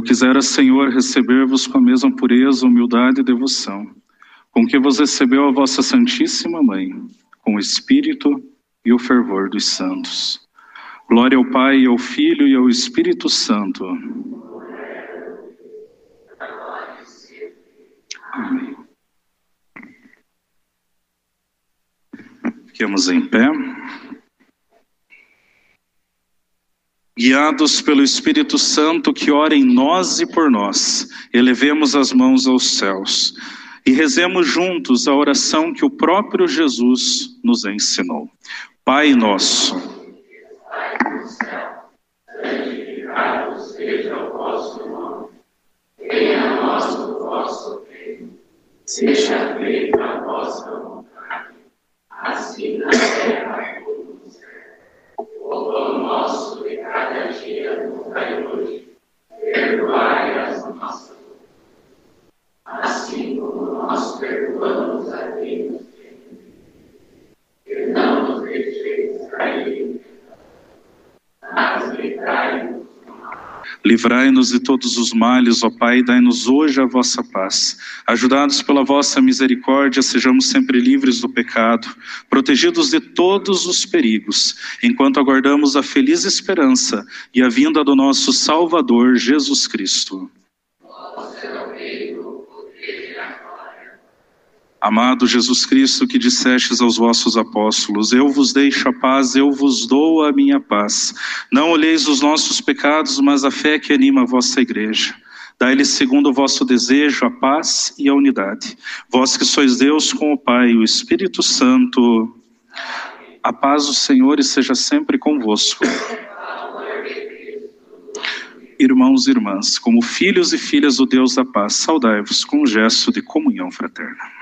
Eu quisera, Senhor, receber-vos com a mesma pureza, humildade e devoção, com que vos recebeu a vossa Santíssima Mãe, com o Espírito e o fervor dos santos. Glória ao Pai, ao Filho e ao Espírito Santo. Amém. Fiquemos em pé. Guiados pelo Espírito Santo que ora em nós e por nós, elevemos as mãos aos céus e rezemos juntos a oração que o próprio Jesus nos ensinou. Pai nosso, santificado seja o vosso nome, venha a nós o vosso reino, seja feita a vossa vontade, assim na terra como no céu. O pão nosso de cada dia nos dai hoje, perdoai as nossas, assim como nós perdoamos a quem nos tem, e não nos deixeis cair, mas livrai-nos. Livrai-nos de todos os males, ó Pai, e dai-nos hoje a vossa paz. Ajudados pela vossa misericórdia, sejamos sempre livres do pecado, protegidos de todos os perigos, enquanto aguardamos a feliz esperança e a vinda do nosso Salvador, Jesus Cristo. Amado Jesus Cristo, que dissestes aos vossos apóstolos, eu vos deixo a paz, eu vos dou a minha paz. Não olheis os nossos pecados, mas a fé que anima a vossa igreja. Dai-lhes segundo o vosso desejo a paz e a unidade. Vós que sois Deus com o Pai e o Espírito Santo, a paz do Senhor esteja sempre convosco. Irmãos e irmãs, como filhos e filhas do Deus da paz, saudai-vos com um gesto de comunhão fraterna.